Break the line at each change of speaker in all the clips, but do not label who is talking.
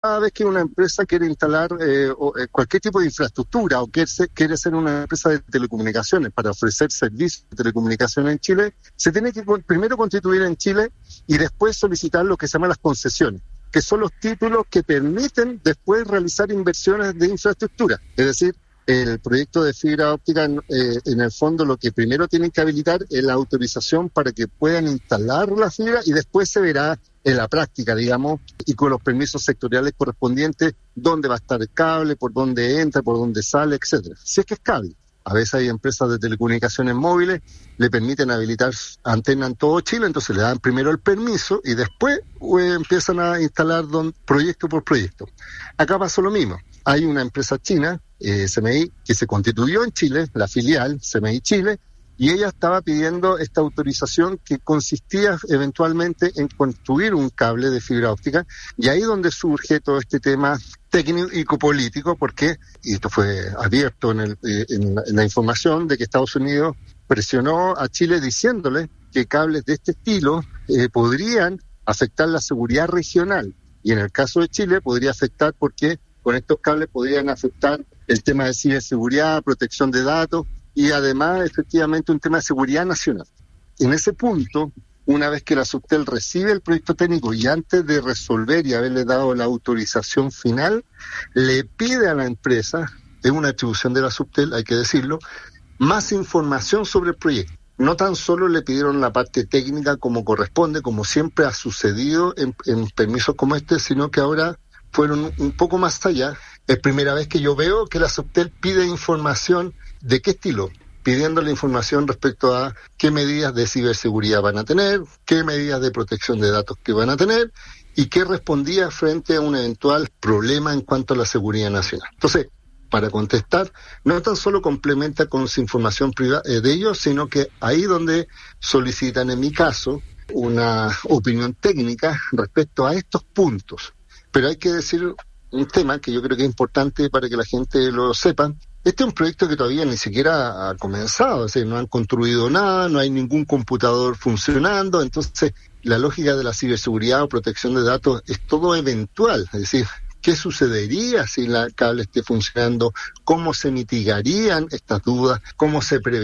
cada vez que una empresa quiere instalar cualquier tipo de infraestructura o quiere ser una empresa de telecomunicaciones para ofrecer servicios de telecomunicaciones en Chile, se tiene que primero constituir en Chile y después solicitar lo que se llama las concesiones, que son los títulos que permiten después realizar inversiones de infraestructura. Es decir, el proyecto de fibra óptica, en el fondo, lo que primero tienen que habilitar es la autorización para que puedan instalar la fibra y después se verá en la práctica, digamos, y con los permisos sectoriales correspondientes, dónde va a estar el cable, por dónde entra, por dónde sale, etcétera. Si es que es cable. A veces hay empresas de telecomunicaciones móviles, le permiten habilitar antenas en todo Chile, entonces le dan primero el permiso y después empiezan a instalar proyecto por proyecto. Acá pasó lo mismo. Hay una empresa china, CMI, que se constituyó en Chile, la filial CMI Chile, y ella estaba pidiendo esta autorización que consistía eventualmente en construir un cable de fibra óptica, y ahí donde surge todo este tema técnico-político, porque, y esto fue abierto en la información, de que Estados Unidos presionó a Chile diciéndole que cables de este estilo podrían afectar la seguridad regional, y en el caso de Chile podría afectar porque con estos cables podrían afectar el tema de ciberseguridad, protección de datos, y además, efectivamente, un tema de seguridad nacional. En ese punto, una vez que la Subtel recibe el proyecto técnico y antes de resolver y haberle dado la autorización final, le pide a la empresa, es una atribución de la Subtel, hay que decirlo, más información sobre el proyecto. No tan solo le pidieron la parte técnica como corresponde, como siempre ha sucedido en permisos como este, sino que ahora fueron un poco más allá. Es primera vez que yo veo que la Subtel pide información. ¿De qué estilo? Pidiéndole información respecto a qué medidas de ciberseguridad van a tener, qué medidas de protección de datos que van a tener y qué respondía frente a un eventual problema en cuanto a la seguridad nacional. Entonces, para contestar, no tan solo complementa con su información privada de ellos, sino que ahí donde solicitan, en mi caso, una opinión técnica respecto a estos puntos. Pero hay que decir un tema que yo creo que es importante para que la gente lo sepa. Este es un proyecto que todavía ni siquiera ha comenzado, es decir, no han construido nada, no hay ningún computador funcionando, entonces la lógica de la ciberseguridad o protección de datos es todo eventual, es decir, ¿qué sucedería si la cable esté funcionando? ¿Cómo se mitigarían estas dudas? ¿Cómo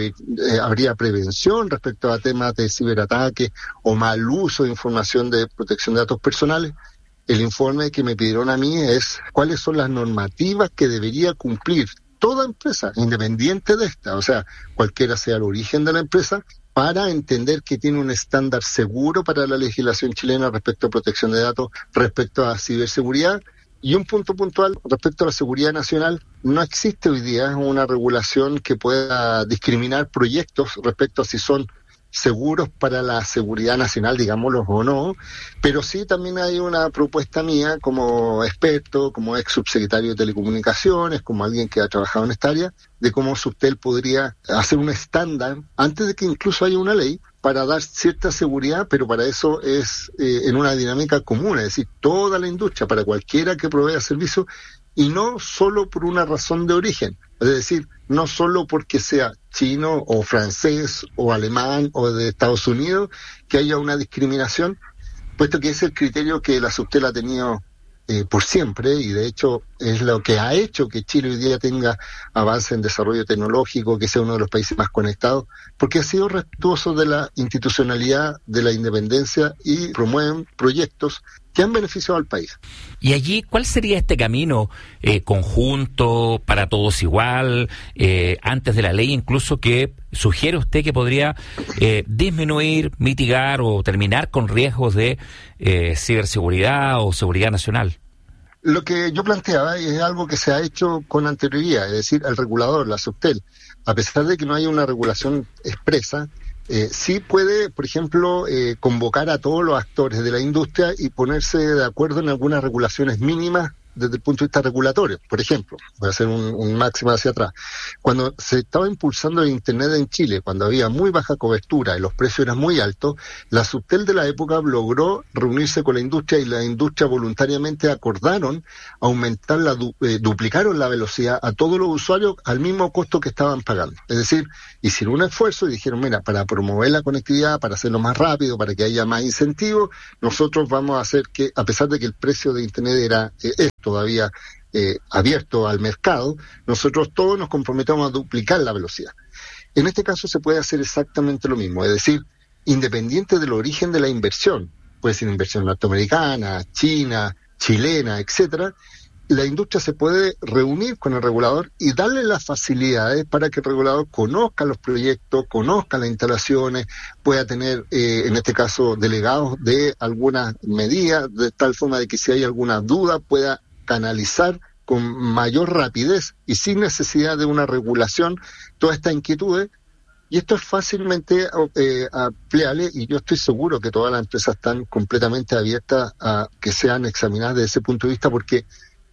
habría prevención respecto a temas de ciberataque o mal uso de información de protección de datos personales? El informe que me pidieron a mí es cuáles son las normativas que debería cumplir toda empresa, independiente de esta, o sea, cualquiera sea el origen de la empresa, para entender que tiene un estándar seguro para la legislación chilena respecto a protección de datos, respecto a ciberseguridad. Y un punto puntual respecto a la seguridad nacional, no existe hoy día una regulación que pueda discriminar proyectos respecto a si son seguros para la seguridad nacional, digámoslo o no, pero sí también hay una propuesta mía como experto, como ex subsecretario de Telecomunicaciones, como alguien que ha trabajado en esta área, de cómo Subtel podría hacer un estándar, antes de que incluso haya una ley, para dar cierta seguridad, pero para eso es en una dinámica común, es decir, toda la industria, para cualquiera que provea servicio, y no solo por una razón de origen, es decir, no solo porque sea chino o francés o alemán o de Estados Unidos, que haya una discriminación, puesto que es el criterio que la Subtel ha tenido por siempre, y de hecho es lo que ha hecho que Chile hoy día tenga avance en desarrollo tecnológico, que sea uno de los países más conectados, porque ha sido respetuoso de la institucionalidad, de la independencia, y promueven proyectos que han beneficiado al país.
Y allí, ¿cuál sería este camino conjunto, para todos igual, antes de la ley incluso, que sugiere usted que podría disminuir, mitigar o terminar con riesgos de ciberseguridad o seguridad nacional?
Lo que yo planteaba es algo que se ha hecho con anterioridad, es decir, el regulador, la Subtel, a pesar de que no hay una regulación expresa, sí puede, por ejemplo, convocar a todos los actores de la industria y ponerse de acuerdo en algunas regulaciones mínimas desde el punto de vista regulatorio. Por ejemplo, voy a hacer un máximo hacia atrás. Cuando se estaba impulsando el Internet en Chile, cuando había muy baja cobertura y los precios eran muy altos, la Subtel de la época logró reunirse con la industria y la industria voluntariamente acordaron aumentar duplicaron la velocidad a todos los usuarios al mismo costo que estaban pagando. Es decir, hicieron un esfuerzo y dijeron, mira, para promover la conectividad, para hacerlo más rápido, para que haya más incentivos, nosotros vamos a hacer que, a pesar de que el precio de Internet es todavía abierto al mercado, nosotros todos nos comprometemos a duplicar la velocidad. En este caso se puede hacer exactamente lo mismo, es decir, independiente del origen de la inversión, puede ser inversión norteamericana, china, chilena, etcétera, la industria se puede reunir con el regulador y darle las facilidades para que el regulador conozca los proyectos, conozca las instalaciones, pueda tener, en este caso, delegados de algunas medidas, de tal forma de que si hay alguna duda pueda canalizar con mayor rapidez y sin necesidad de una regulación todas estas inquietudes. Y esto es fácilmente ampliable y yo estoy seguro que todas las empresas están completamente abiertas a que sean examinadas desde ese punto de vista, porque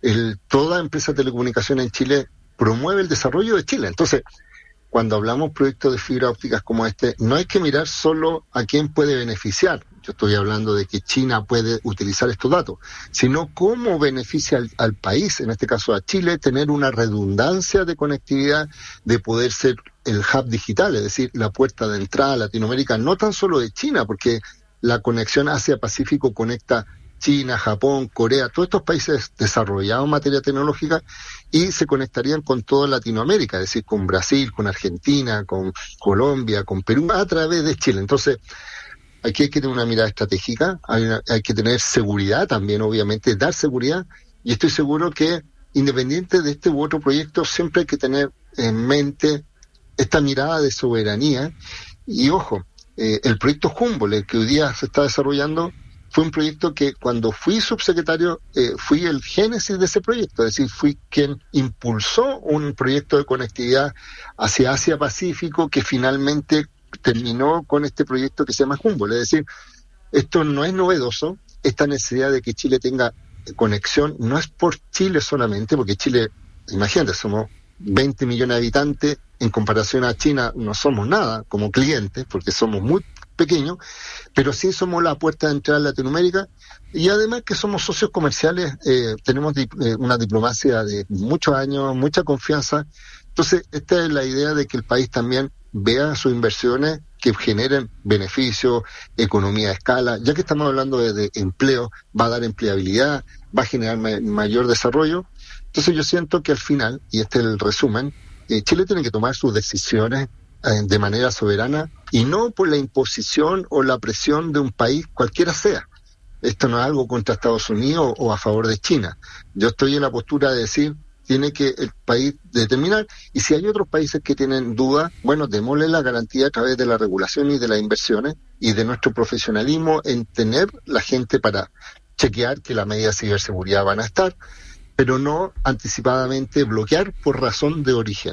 toda empresa de telecomunicaciones en Chile promueve el desarrollo de Chile. Entonces, cuando hablamos de proyectos de fibra ópticas como este, no hay que mirar solo a quién puede beneficiar. Yo estoy hablando de que China puede utilizar estos datos, sino cómo beneficia al país, en este caso a Chile, tener una redundancia de conectividad, de poder ser el hub digital, es decir, la puerta de entrada a Latinoamérica, no tan solo de China, porque la conexión Asia-Pacífico conecta China, Japón, Corea, todos estos países desarrollados en materia tecnológica y se conectarían con toda Latinoamérica, es decir, con Brasil, con Argentina, con Colombia, con Perú, a través de Chile. Entonces, aquí hay que tener una mirada estratégica, hay que tener seguridad también, obviamente, dar seguridad, y estoy seguro que, independiente de este u otro proyecto, siempre hay que tener en mente esta mirada de soberanía. Y ojo, el proyecto Humboldt, el que hoy día se está desarrollando, fue un proyecto que cuando fui subsecretario fui el génesis de ese proyecto, es decir, fui quien impulsó un proyecto de conectividad hacia Asia-Pacífico que finalmente terminó con este proyecto que se llama Humboldt. Es decir, esto no es novedoso, esta necesidad de que Chile tenga conexión no es por Chile solamente, porque Chile, imagínate, somos 20 millones de habitantes, en comparación a China no somos nada como clientes, porque somos muy pequeños, pero sí somos la puerta de entrada a Latinoamérica, y además que somos socios comerciales, tenemos una diplomacia de muchos años, mucha confianza. Entonces, esta es la idea de que el país también vea sus inversiones que generen beneficios, economía de escala, ya que estamos hablando de empleo, va a dar empleabilidad, va a generar mayor desarrollo. Entonces yo siento que al final, y este es el resumen, Chile tiene que tomar sus decisiones de manera soberana y no por la imposición o la presión de un país cualquiera sea. Esto no es algo contra Estados Unidos o a favor de China. Yo estoy en la postura de decir, tiene que el país determinar, y si hay otros países que tienen dudas, bueno, démosle la garantía a través de la regulación y de las inversiones y de nuestro profesionalismo en tener la gente para chequear que las medidas de ciberseguridad van a estar, pero no anticipadamente bloquear por razón de origen.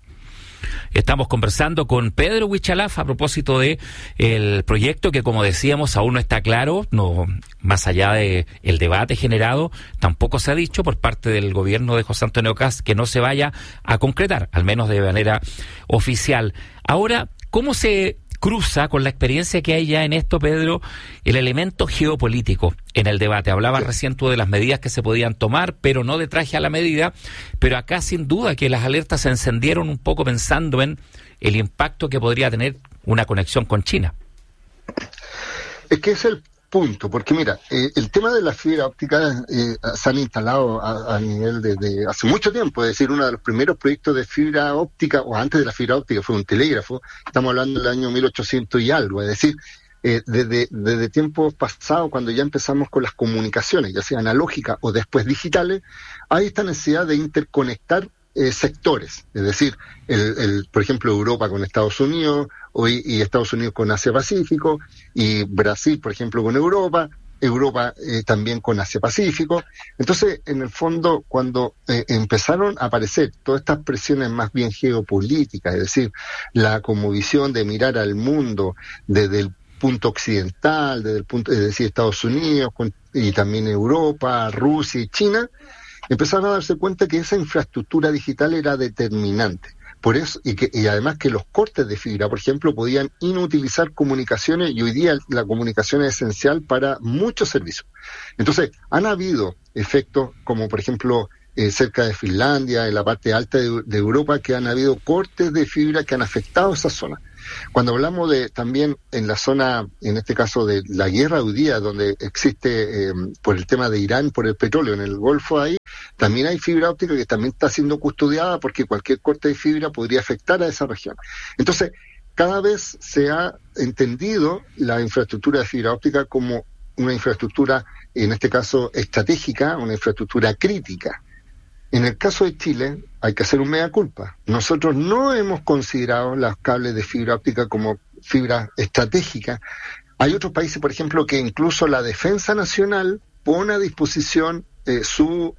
Estamos conversando con Pedro Huichalaf a propósito de el proyecto que, como decíamos, aún no está claro, no, más allá de el debate generado, tampoco se ha dicho por parte del gobierno de José Antonio Kast que no se vaya a concretar, al menos de manera oficial. Ahora, ¿cómo se cruza con la experiencia que hay ya en esto, Pedro, el elemento geopolítico en el debate? Hablabas recién tú de las medidas que se podían tomar, pero no de traje a la medida, pero acá sin duda que las alertas se encendieron un poco pensando en el impacto que podría tener una conexión con China.
Es que es el punto, porque mira, el tema de la fibra óptica se han instalado a nivel de hace mucho tiempo, es decir, uno de los primeros proyectos de fibra óptica, o antes de la fibra óptica, fue un telégrafo, estamos hablando del año 1800 y algo, es decir, desde tiempos pasados, cuando ya empezamos con las comunicaciones, ya sea analógicas o después digitales, hay esta necesidad de interconectar sectores, es decir, por ejemplo, Europa con Estados Unidos, y Estados Unidos con Asia-Pacífico, y Brasil, por ejemplo, con Europa también con Asia-Pacífico. Entonces, en el fondo, cuando empezaron a aparecer todas estas presiones más bien geopolíticas, es decir, la cosmovisión de mirar al mundo desde el punto occidental, desde el punto, es decir, Estados Unidos y también Europa, Rusia y China, empezaron a darse cuenta que esa infraestructura digital era determinante. Por eso, y además que los cortes de fibra, por ejemplo, podían inutilizar comunicaciones, y hoy día la comunicación es esencial para muchos servicios. Entonces, han habido efectos como, por ejemplo, cerca de Finlandia, en la parte alta de Europa, que han habido cortes de fibra que han afectado esa zona. Cuando hablamos de también en la zona, en este caso de la guerra hoy día, donde existe por el tema de Irán, por el petróleo en el Golfo ahí, también hay fibra óptica que también está siendo custodiada porque cualquier corte de fibra podría afectar a esa región. Entonces, cada vez se ha entendido la infraestructura de fibra óptica como una infraestructura, en este caso estratégica, una infraestructura crítica. En el caso de Chile hay que hacer un mea culpa. Nosotros no hemos considerado los cables de fibra óptica como fibra estratégica. Hay otros países, por ejemplo, que incluso la Defensa Nacional pone a disposición su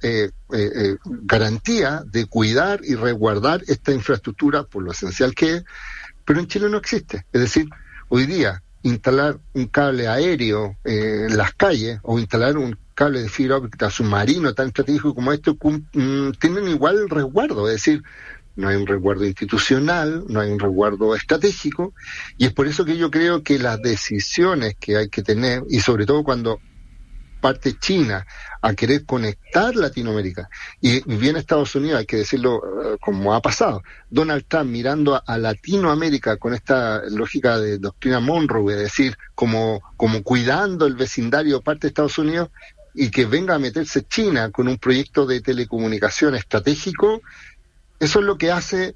garantía de cuidar y resguardar esta infraestructura por lo esencial que es, pero en Chile no existe. Es decir, hoy día instalar un cable aéreo en las calles o instalar un cable de fibra óptica submarino tan estratégico como este tienen igual resguardo, es decir, no hay un resguardo institucional, no hay un resguardo estratégico, y es por eso que yo creo que las decisiones que hay que tener, y sobre todo cuando parte China a querer conectar Latinoamérica, y viene Estados Unidos, hay que decirlo como ha pasado, Donald Trump mirando a Latinoamérica con esta lógica de doctrina Monroe, es decir, como cuidando el vecindario parte de Estados Unidos, y que venga a meterse China con un proyecto de telecomunicación estratégico, eso es lo que hace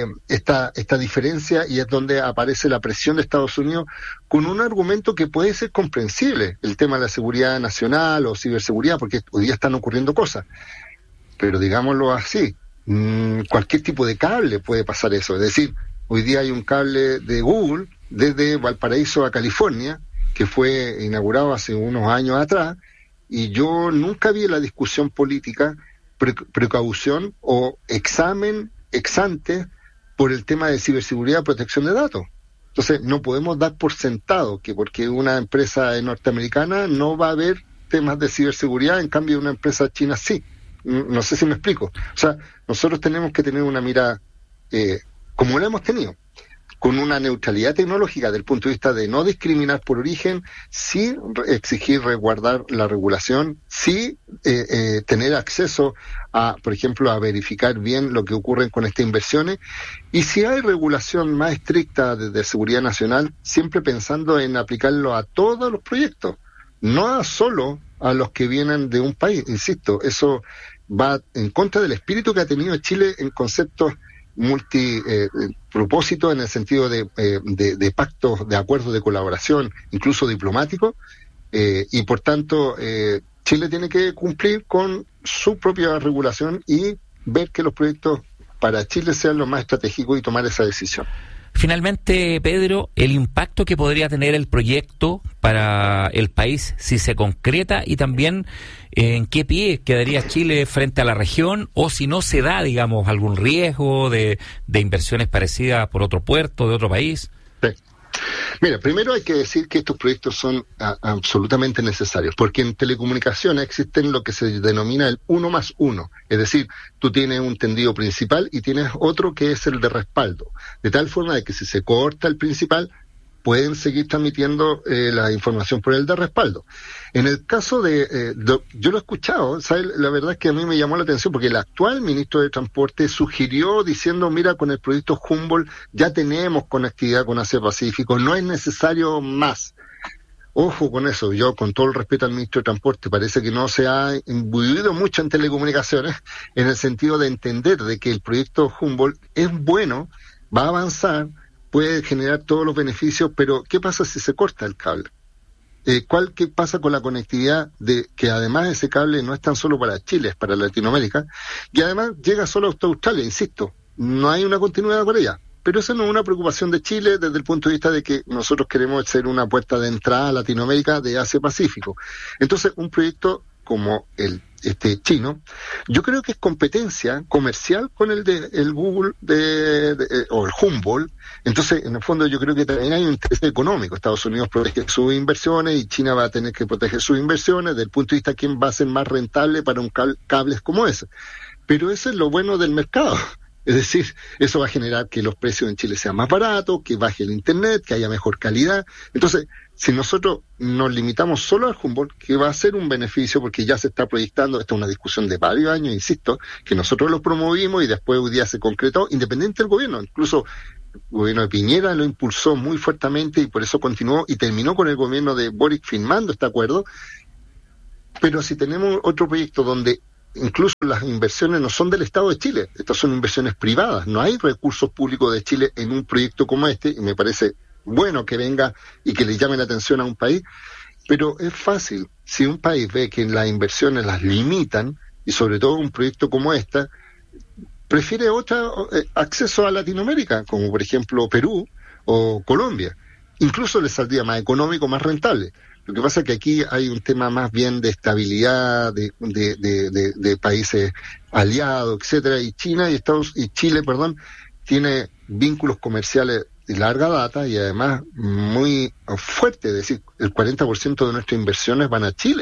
esta diferencia, y es donde aparece la presión de Estados Unidos con un argumento que puede ser comprensible, el tema de la seguridad nacional o ciberseguridad, porque hoy día están ocurriendo cosas. Pero digámoslo así, cualquier tipo de cable puede pasar eso. Es decir, hoy día hay un cable de Google desde Valparaíso a California, que fue inaugurado hace unos años atrás, y yo nunca vi la discusión política, precaución o examen ex ante por el tema de ciberseguridad y protección de datos. Entonces, no podemos dar por sentado que porque una empresa norteamericana no va a haber temas de ciberseguridad, en cambio una empresa china sí. No sé si me explico. O sea, nosotros tenemos que tener una mirada como la hemos tenido, con una neutralidad tecnológica del punto de vista de no discriminar por origen, sí exigir resguardar la regulación, sí tener acceso a, por ejemplo, a verificar bien lo que ocurre con estas inversiones, y si hay regulación más estricta de seguridad nacional, siempre pensando en aplicarlo a todos los proyectos, no solo a los que vienen de un país. Insisto, eso va en contra del espíritu que ha tenido Chile en conceptos multipropósito, en el sentido de pactos, de acuerdos de colaboración, incluso diplomáticos, y por tanto Chile tiene que cumplir con su propia regulación y ver que los proyectos para Chile sean los más estratégicos y tomar esa decisión.
Finalmente, Pedro, el impacto que podría tener el proyecto para el país si se concreta, y también en qué pie quedaría Chile frente a la región, o si no se da, digamos, algún riesgo de inversiones parecidas por otro puerto de otro país.
Sí. Mira, primero hay que decir que estos proyectos son absolutamente necesarios, porque en telecomunicaciones existen lo que se denomina el 1+1, es decir, tú tienes un tendido principal y tienes otro que es el de respaldo, de tal forma de que si se corta el principal, pueden seguir transmitiendo la información por el de respaldo. En el caso yo lo he escuchado, ¿sabes? La verdad es que a mí me llamó la atención porque el actual ministro de Transporte sugirió diciendo, mira, con el proyecto Humboldt ya tenemos conectividad con Asia Pacífico, no es necesario más. Ojo con eso, yo con todo el respeto al ministro de Transporte, parece que no se ha imbuido mucho en telecomunicaciones, en el sentido de entender de que el proyecto Humboldt es bueno, va a avanzar, puede generar todos los beneficios, pero ¿qué pasa si se corta el cable? ¿Qué pasa con la conectividad que además ese cable no es tan solo para Chile, es para Latinoamérica, y además llega solo hasta Australia, insisto, no hay una continuidad por ella? Pero esa no es una preocupación de Chile desde el punto de vista de que nosotros queremos ser una puerta de entrada a Latinoamérica de Asia-Pacífico. Entonces, un proyecto como el chino, yo creo que es competencia comercial con el Google o el Humboldt. Entonces, en el fondo, yo creo que también hay un interés económico. Estados Unidos protege sus inversiones y China va a tener que proteger sus inversiones desde el punto de vista de quién va a ser más rentable para un cables como ese. Pero eso es lo bueno del mercado. Es decir, eso va a generar que los precios en Chile sean más baratos, que baje el internet, que haya mejor calidad. Entonces, si nosotros nos limitamos solo al Humboldt, que va a ser un beneficio porque ya se está proyectando, esta es una discusión de varios años, insisto, que nosotros lo promovimos y después hoy día se concretó, independiente del gobierno. Incluso el gobierno de Piñera lo impulsó muy fuertemente y por eso continuó y terminó con el gobierno de Boric firmando este acuerdo. Pero si tenemos otro proyecto donde incluso las inversiones no son del Estado de Chile, estas son inversiones privadas, no hay recursos públicos de Chile en un proyecto como este, y me parece bueno que venga y que le llame la atención a un país, pero es fácil, si un país ve que las inversiones las limitan, y sobre todo un proyecto como esta, prefiere otro acceso a Latinoamérica, como por ejemplo Perú o Colombia, incluso les saldría más económico, más rentable. Lo que pasa es que aquí hay un tema más bien de estabilidad de países aliados, etcétera, y Chile, tiene vínculos comerciales de larga data y además muy fuerte, es decir, el 40% de nuestras inversiones van a China.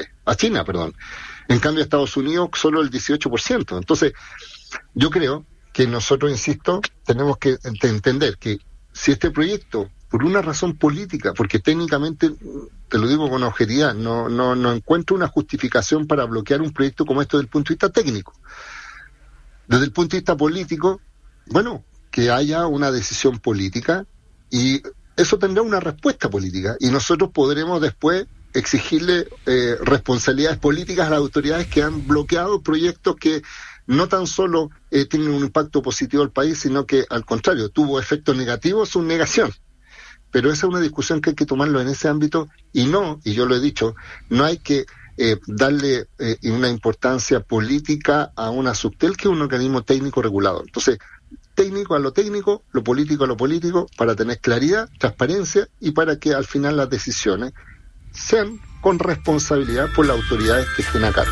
En cambio, Estados Unidos solo el 18%. Entonces, yo creo que nosotros, insisto, tenemos que entender que si este proyecto, por una razón política, porque técnicamente, te lo digo con objetividad, no encuentro una justificación para bloquear un proyecto como este desde el punto de vista técnico. Desde el punto de vista político, bueno, que haya una decisión política y eso tendrá una respuesta política y nosotros podremos después exigirle responsabilidades políticas a las autoridades que han bloqueado proyectos que no tan solo tienen un impacto positivo al país, sino que al contrario, tuvo efectos negativos, su negación. Pero esa es una discusión que hay que tomarlo en ese ámbito y yo lo he dicho, no hay que darle una importancia política a una Subtel, que es un organismo técnico regulado. Entonces, técnico a lo técnico, lo político a lo político, para tener claridad, transparencia y para que al final las decisiones sean con responsabilidad por las autoridades que estén a cargo.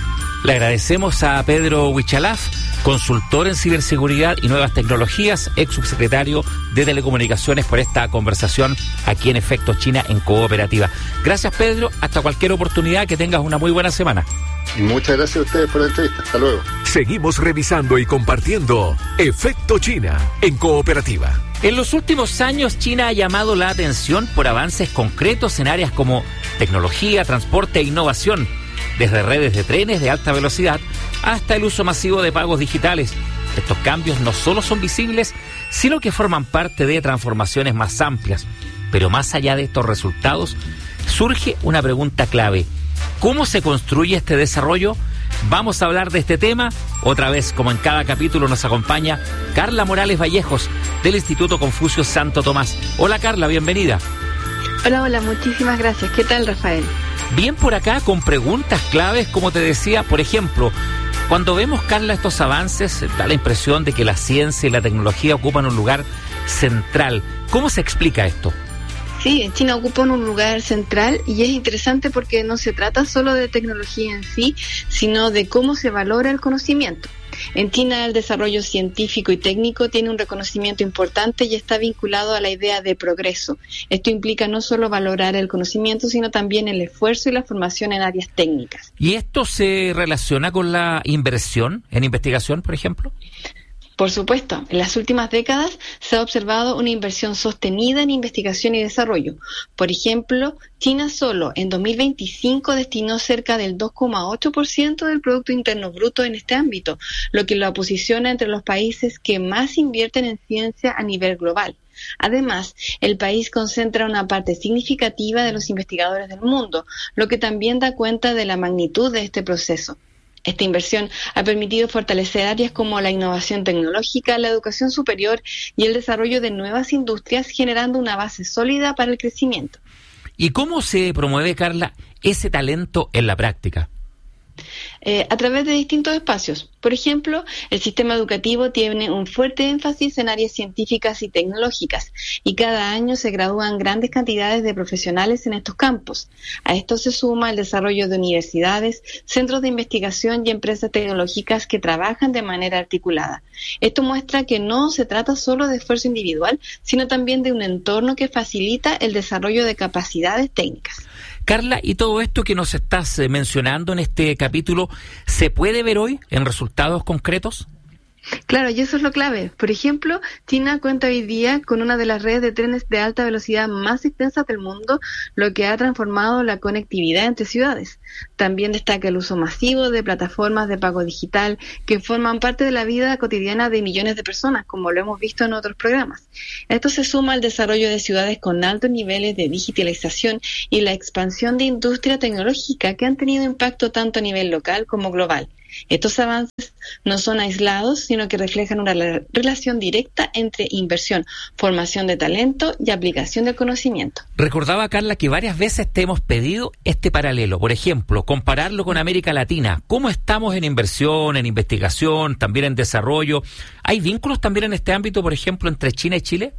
Le agradecemos a Pedro Huichalaf, consultor en ciberseguridad y nuevas tecnologías, ex subsecretario de Telecomunicaciones, por esta conversación aquí en Efectos China en Cooperativa. Gracias, Pedro. Hasta cualquier oportunidad. Que tengas una muy buena semana.
Muchas gracias a ustedes por la entrevista. Hasta luego.
Seguimos revisando y compartiendo Efecto China en Cooperativa.
En los últimos años, China ha llamado la atención por avances concretos en áreas como tecnología, transporte e innovación, desde redes de trenes de alta velocidad hasta el uso masivo de pagos digitales. Estos cambios no solo son visibles, sino que forman parte de transformaciones más amplias. Pero más allá de estos resultados, surge una pregunta clave. ¿Cómo se construye este desarrollo? Vamos a hablar de este tema. Otra vez, como en cada capítulo, nos acompaña Carla Morales Vallejos, del Instituto Confucio Santo Tomás. Hola, Carla, bienvenida.
Hola, muchísimas gracias. ¿Qué tal, Rafael?
Bien por acá, con preguntas claves, como te decía. Por ejemplo, cuando vemos, Carla, estos avances, da la impresión de que la ciencia y la tecnología ocupan un lugar central. ¿Cómo se explica esto?
Sí, China ocupa un lugar central y es interesante porque no se trata solo de tecnología en sí, sino de cómo se valora el conocimiento. En China, el desarrollo científico y técnico tiene un reconocimiento importante y está vinculado a la idea de progreso. Esto implica no solo valorar el conocimiento, sino también el esfuerzo y la formación en áreas técnicas.
¿Y esto se relaciona con la inversión en investigación, por ejemplo?
Por supuesto, en las últimas décadas se ha observado una inversión sostenida en investigación y desarrollo. Por ejemplo, China solo en 2025 destinó cerca del 2,8% del Producto Interno Bruto en este ámbito, lo que lo posiciona entre los países que más invierten en ciencia a nivel global. Además, el país concentra una parte significativa de los investigadores del mundo, lo que también da cuenta de la magnitud de este proceso. Esta inversión ha permitido fortalecer áreas como la innovación tecnológica, la educación superior y el desarrollo de nuevas industrias, generando una base sólida para el crecimiento.
¿Y cómo se promueve, Carla, ese talento en la práctica?
A través de distintos espacios. Por ejemplo, el sistema educativo tiene un fuerte énfasis en áreas científicas y tecnológicas, y cada año se gradúan grandes cantidades de profesionales en estos campos. A esto se suma el desarrollo de universidades, centros de investigación y empresas tecnológicas que trabajan de manera articulada. Esto muestra que no se trata solo de esfuerzo individual, sino también de un entorno que facilita el desarrollo de capacidades técnicas.
Carla, y todo esto que nos estás mencionando en este capítulo, ¿se puede ver hoy en resultados concretos?
Claro, y eso es lo clave. Por ejemplo, China cuenta hoy día con una de las redes de trenes de alta velocidad más extensas del mundo, lo que ha transformado la conectividad entre ciudades. También destaca el uso masivo de plataformas de pago digital que forman parte de la vida cotidiana de millones de personas, como lo hemos visto en otros programas. Esto se suma al desarrollo de ciudades con altos niveles de digitalización y la expansión de industria tecnológica que han tenido impacto tanto a nivel local como global. Estos avances no son aislados, sino que reflejan una relación directa entre inversión, formación de talento y aplicación del conocimiento.
Recordaba, Carla, que varias veces te hemos pedido este paralelo. Por ejemplo, compararlo con América Latina. ¿Cómo estamos en inversión, en investigación, también en desarrollo? ¿Hay vínculos también en este ámbito, por ejemplo, entre China y Chile?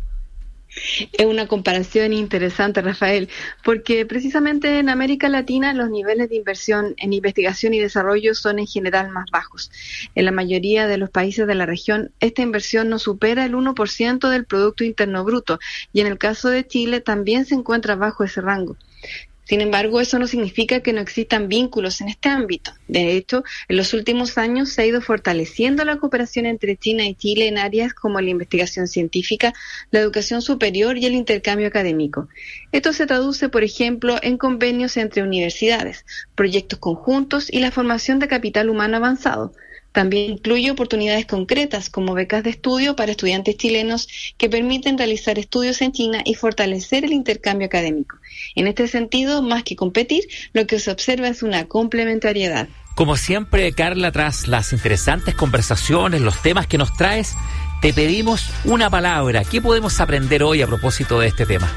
Es una comparación interesante, Rafael, porque precisamente en América Latina los niveles de inversión en investigación y desarrollo son en general más bajos. En la mayoría de los países de la región, esta inversión no supera el 1% del Producto Interno Bruto, y en el caso de Chile también se encuentra bajo ese rango. Sin embargo, eso no significa que no existan vínculos en este ámbito. De hecho, en los últimos años se ha ido fortaleciendo la cooperación entre China y Chile en áreas como la investigación científica, la educación superior y el intercambio académico. Esto se traduce, por ejemplo, en convenios entre universidades, proyectos conjuntos y la formación de capital humano avanzado. También incluye oportunidades concretas como becas de estudio para estudiantes chilenos que permiten realizar estudios en China y fortalecer el intercambio académico. En este sentido, más que competir, lo que se observa es una complementariedad.
Como siempre, Carla, tras las interesantes conversaciones, los temas que nos traes, te pedimos una palabra. ¿Qué podemos aprender hoy a propósito de este tema?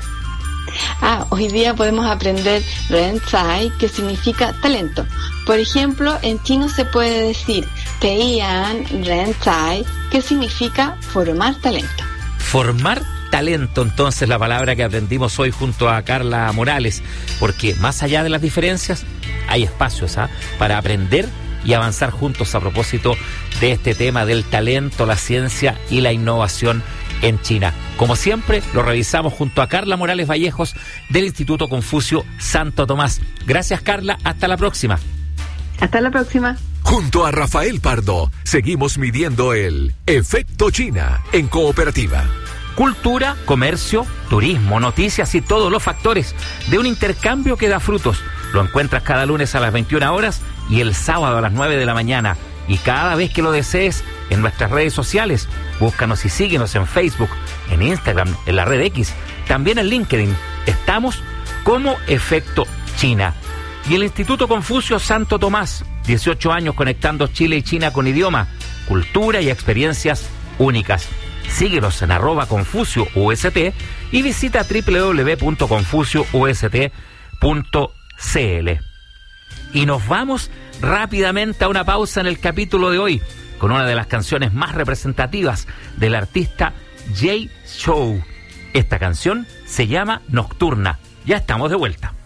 Hoy día podemos aprender Renzai, que significa talento. Por ejemplo, en chino se puede decir Teian Renzai, que significa formar talento.
Formar talento, entonces, la palabra que aprendimos hoy junto a Carla Morales, porque más allá de las diferencias, hay espacios para aprender y avanzar juntos a propósito de este tema del talento, la ciencia y la innovación en China. Como siempre, lo revisamos junto a Carla Morales Vallejos del Instituto Confucio Santo Tomás. Gracias, Carla. Hasta la próxima.
Hasta la próxima.
Junto a Rafael Pardo, seguimos midiendo el efecto China en Cooperativa.
Cultura, comercio, turismo, noticias y todos los factores de un intercambio que da frutos. Lo encuentras cada lunes a las 21 horas y el sábado a las 9 de la mañana. Y cada vez que lo desees, en nuestras redes sociales, búscanos y síguenos en Facebook, en Instagram, en la red X, también en LinkedIn. Estamos como Efecto China. Y el Instituto Confucio Santo Tomás, 18 años conectando Chile y China con idioma, cultura y experiencias únicas. Síguenos en @ConfucioUST y visita www.confucioust.cl. Y nos vamos rápidamente a una pausa en el capítulo de hoy, con una de las canciones más representativas del artista Jay Chou. Esta canción se llama Nocturna. Ya estamos de vuelta.